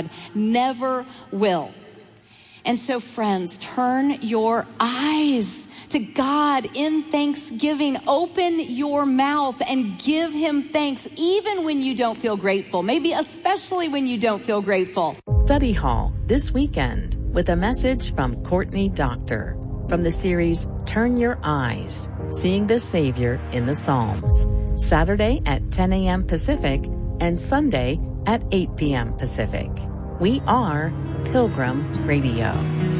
God never will. And so, friends, turn your eyes to God in thanksgiving. Open your mouth and give him thanks, even when you don't feel grateful, maybe especially when you don't feel grateful. Study Hall this weekend with a message from Courtney Doctor from the series Turn Your Eyes, Seeing the Savior in the Psalms, Saturday at 10 a.m. Pacific and Sunday at 8 p.m. Pacific. We are Pilgrim Radio.